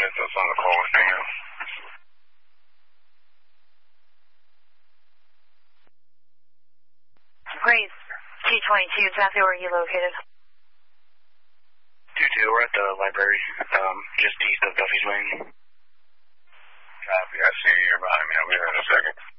minutes. That's on the call with me now. Great. T-22, exactly where are you located? 2-2, we're at the library, just east of Duffy's Lane. Copy, I see you. You're behind me. I'll be there in a second.